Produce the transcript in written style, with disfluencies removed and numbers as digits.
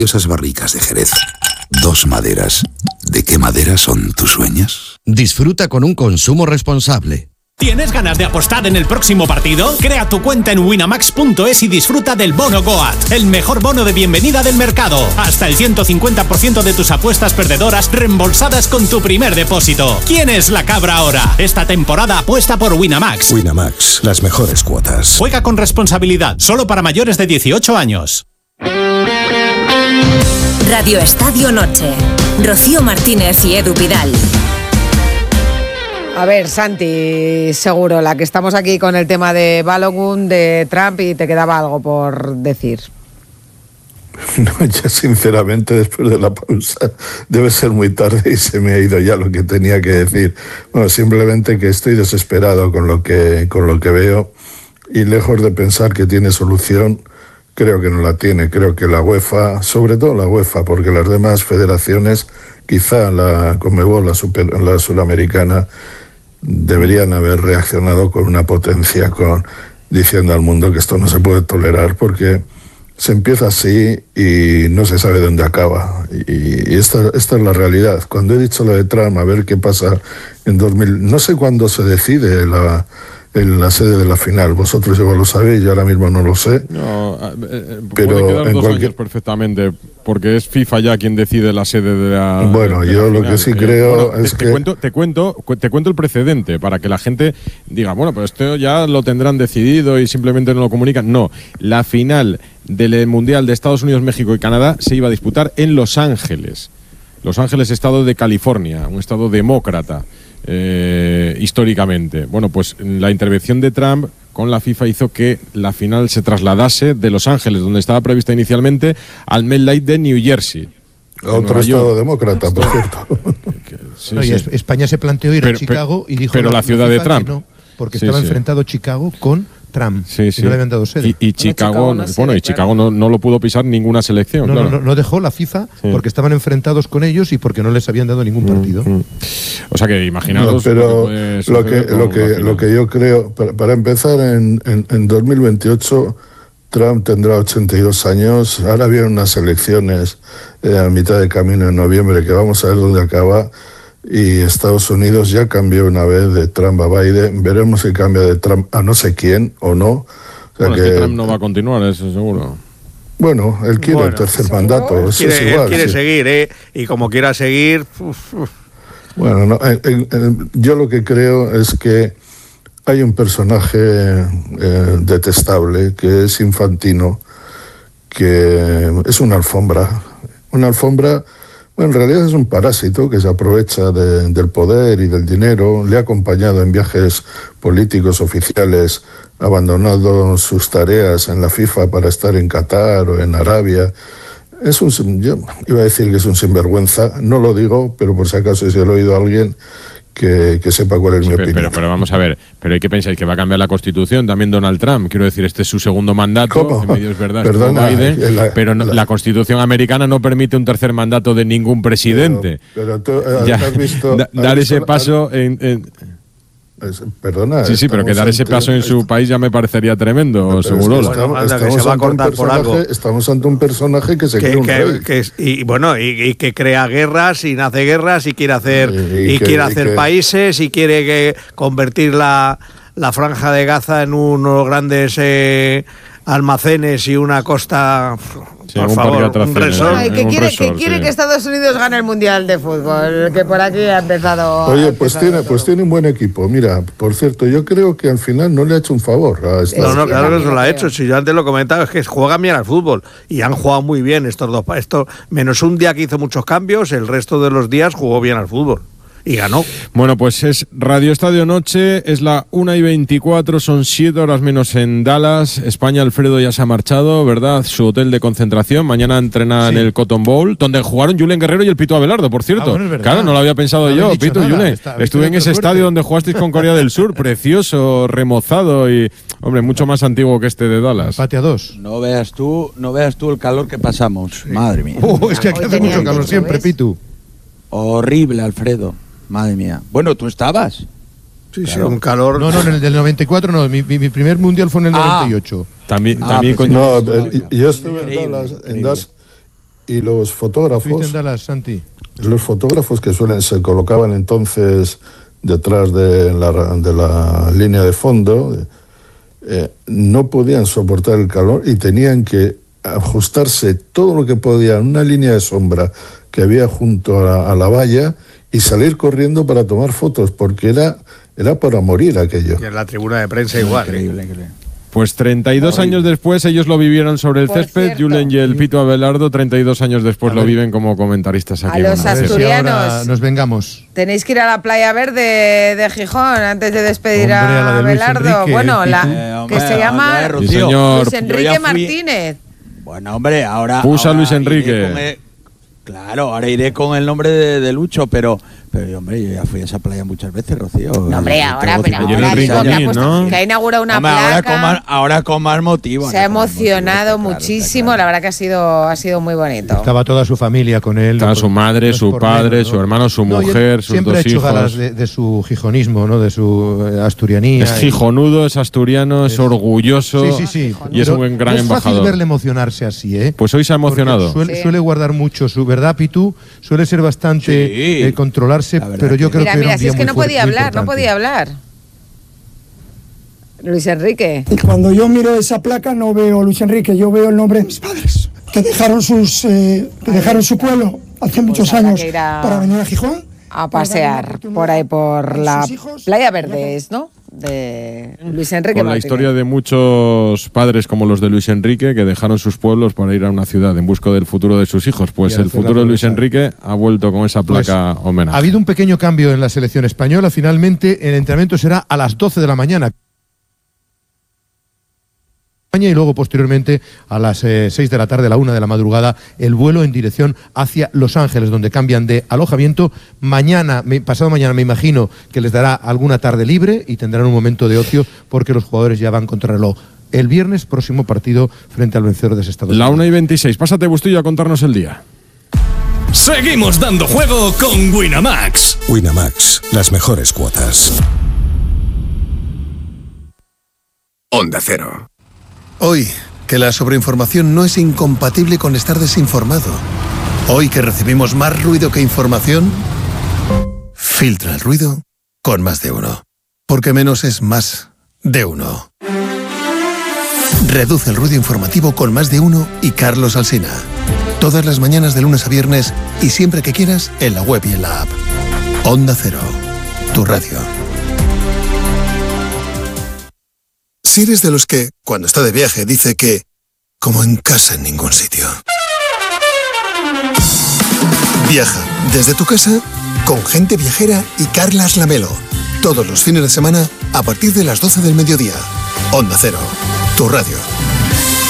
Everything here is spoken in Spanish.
Esas barricas de Jerez. 2 maderas. ¿De qué madera son tus sueños? Disfruta con un consumo responsable. ¿Tienes ganas de apostar en el próximo partido? Crea tu cuenta en winamax.es y disfruta del bono Goat, el mejor bono de bienvenida del mercado. Hasta el 150% de tus apuestas perdedoras reembolsadas con tu primer depósito. ¿Quién es la cabra ahora? Esta temporada apuesta por Winamax. Winamax, las mejores cuotas. Juega con responsabilidad, solo para mayores de 18 años. Radio Estadio Noche. Rocío Martínez y Edu Pidal. A ver, Santi, seguro, la que estamos aquí con el tema de Balogun, de Trump, y te quedaba algo por decir. No, ya sinceramente, después de la pausa, debe ser muy tarde y se me ha ido ya lo que tenía que decir. Bueno, simplemente que estoy desesperado con lo que veo y lejos de pensar que tiene solución, creo que no la tiene. Creo que la UEFA, sobre todo la UEFA, porque las demás federaciones, quizá la Conmebol, la sudamericana, deberían haber reaccionado con una potencia, diciendo al mundo que esto no se puede tolerar, porque se empieza así y no se sabe dónde acaba. Y esta es la realidad. Cuando he dicho lo de Trump, a ver qué pasa en 2000, no sé cuándo se decide en la sede de la final. Vosotros igual lo sabéis, yo ahora mismo no lo sé. No, pero puede quedar 2 años perfectamente, porque es FIFA ya quien decide la sede de la. Bueno, yo lo que sí creo es que te cuento el precedente para que la gente diga, bueno, pues esto ya lo tendrán decidido y simplemente no lo comunican. No, la final del Mundial de Estados Unidos, México y Canadá se iba a disputar en Los Ángeles. Los Ángeles, estado de California, un estado demócrata. Históricamente. Bueno, pues la intervención de Trump con la FIFA hizo que la final se trasladase de Los Ángeles, donde estaba prevista inicialmente, al MetLife de New Jersey. Otro estado demócrata, por cierto. Sí, no, sí. Y España se planteó ir a Chicago y dijo... Pero la ciudad de Trump. No, porque estaba enfrentado Chicago con Trump. Sí, sí. Y no le habían dado sede. Y Chicago, Chicago no lo pudo pisar ninguna selección. No dejó la FIFA porque estaban enfrentados con ellos y porque no les habían dado ningún partido. O sea que imaginaos. No, pero lo que yo creo, para empezar, en 2028 Trump tendrá 82 años. Ahora vienen unas elecciones a mitad de camino en noviembre que vamos a ver dónde acaba. Y Estados Unidos ya cambió una vez de Trump a Biden. Veremos si cambia de Trump a no sé quién o no. O sea, bueno, es que Trump no va a continuar, eso seguro. Bueno, él quiere el tercer mandato. Eso es igual, él quiere seguir, y como quiera seguir... Bueno, yo lo que creo es que hay un personaje detestable, que es Infantino, que es una alfombra. Una alfombra... Bueno, en realidad es un parásito que se aprovecha del poder y del dinero. Le ha acompañado en viajes políticos oficiales, abandonado sus tareas en la FIFA para estar en Qatar o en Arabia. Yo iba a decir que es un sinvergüenza, no lo digo, pero por si acaso si lo ha oído a alguien que sepa cuál es mi opinión. Pero vamos a ver, ¿pero qué pensáis? ¿Que va a cambiar la Constitución también Donald Trump? Quiero decir, este es su segundo mandato. ¿Cómo? En medio es verdad, Perdona, Biden, pero la Constitución americana no permite un tercer mandato de ningún presidente. Pero tú has visto... Dar ese paso Perdona. Sí, pero que dar ese paso en su país ya me parecería tremendo, seguro. Estamos ante un personaje que se cree un rey. Y que crea guerras y nace guerras y quiere hacer países y quiere convertir la Franja de Gaza en unos grandes almacenes y una costa... Por favor, un resort. Que quiere que Estados Unidos gane el Mundial de Fútbol, que por aquí ha empezado... Oye, pues tiene un buen equipo. Mira, por cierto, yo creo que al final no le ha hecho un favor a Estados Unidos. Claro que se lo ha hecho. Si yo antes lo comentaba, es que juegan bien al fútbol. Y han jugado muy bien estos dos. Menos un día que hizo muchos cambios, el resto de los días jugó bien al fútbol. Y ganó. Bueno, pues es Radio Estadio Noche, es la 1:24, son 7 horas menos en Dallas. España, Alfredo ya se ha marchado, ¿verdad? Su hotel de concentración. Mañana entrena en el Cotton Bowl, donde jugaron Julen Guerrero y el Pito Abelardo, por cierto. Bueno, claro, no lo había pensado yo, Pito, Julen. Estuve en ese estadio donde jugasteis con Corea del Sur, precioso, remozado y, hombre, mucho más antiguo que este de Dallas. Empate a 2. No veas tú el calor que pasamos. Sí. Madre mía. Es que aquí hace mucho calor siempre, Pitu. Horrible, Alfredo. Madre mía. Bueno, ¿tú estabas? Sí, claro. Un calor... No, en el del 94 no. Mi primer mundial fue en el 98. También yo estuve en Dallas Y los fotógrafos... en Dallas, Santi? Los fotógrafos que se colocaban entonces detrás de la línea de fondo no podían soportar el calor y tenían que ajustarse todo lo que podían, una línea de sombra que había junto a la valla, y salir corriendo para tomar fotos, porque era para morir aquello. Y en la tribuna de prensa igual. Increíble. Pues 32 años después ellos lo vivieron sobre el césped, Julen y el Pito Abelardo 32 años después lo viven como comentaristas aquí. A los asturianos, nos vengamos. Tenéis que ir a la Playa Verde de Gijón antes de despedir a Abelardo. Bueno, que se llama sí, señor. Luis Enrique Martínez. Bueno, hombre, ahora... Pusa Luis Enrique. Claro, ahora iré con el nombre de Lucho, pero hombre, yo ya fui a esa playa muchas veces, Rocío. No, hombre, ahora ¿no? que ha inaugurado una hombre, placa. Ahora con más motivo. Se ha emocionado muchísimo, claro. La verdad que ha sido muy bonito. Estaba toda su familia con él. Estaba su madre, su padre, su hermano, su mujer, sus dos hijos. Siempre ha hecho galas de su gijonismo, ¿no? De su asturianía. Es gijonudo, es asturiano, es orgulloso. Sí. Y es un gran embajador. Es fácil verle emocionarse así, ¿eh? Pues hoy se ha emocionado. Suele guardar mucho su verdad, Pitu. Suele ser bastante controlarse, pero yo creo que mira, si es que no podía hablar. Luis Enrique. Y cuando yo miro esa placa no veo Luis Enrique, yo veo el nombre de mis padres, que dejaron su pueblo hace muchos años para venir a Gijón. A pasear por ahí por la Playa Verde, ¿no? De Luis Enrique Con la Martínez. historia de muchos padres como los de Luis Enrique que dejaron sus pueblos para ir a una ciudad en busca del futuro de sus hijos. Pues el futuro de Luis Enrique ha vuelto con esa placa homenaje. Ha habido un pequeño cambio en la selección española. Finalmente el entrenamiento será a las 12 de la mañana. Y luego posteriormente a las 6 de la tarde, a la 1 de la madrugada, el vuelo en dirección hacia Los Ángeles, donde cambian de alojamiento. Pasado mañana me imagino que les dará alguna tarde libre y tendrán un momento de ocio porque los jugadores ya van contra reloj. El viernes, próximo partido frente al vencedor de ese Estados Unidos. La 1:26. Pásate, Bustillo, a contarnos el día. Seguimos dando juego con Winamax. Winamax, las mejores cuotas. Onda Cero. Hoy, que la sobreinformación no es incompatible con estar desinformado. Hoy que recibimos más ruido que información, filtra el ruido con Más de Uno. Porque menos es más de uno. Reduce el ruido informativo con Más de Uno y Carlos Alsina. Todas las mañanas de lunes a viernes y siempre que quieras en la web y en la app. Onda Cero, tu radio. Si eres de los que, cuando está de viaje, dice que, como en casa en ningún sitio. Viaja desde tu casa con Gente Viajera y Carlas Lamelo. Todos los fines de semana a partir de las 12 del mediodía. Onda Cero, tu radio.